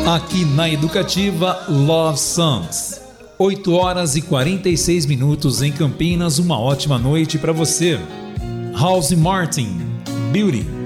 Aqui na Educativa, Love Songs. 8 horas e 46 minutos em Campinas, uma ótima noite para você. House Martin, Beauty.